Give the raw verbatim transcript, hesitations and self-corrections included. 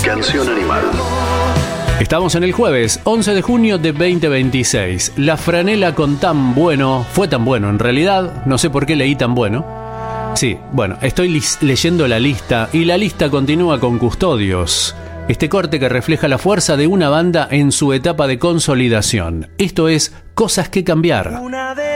Canción Animal. Estamos en el jueves once de junio de veinte veintiséis. La franela con tan bueno, fue tan bueno en realidad, no sé por qué leí tan bueno. Sí, bueno, estoy lis- leyendo la lista y la lista continúa con Custodios. Este corte que refleja la fuerza de una banda en su etapa de consolidación. Esto es Cosas que cambiar.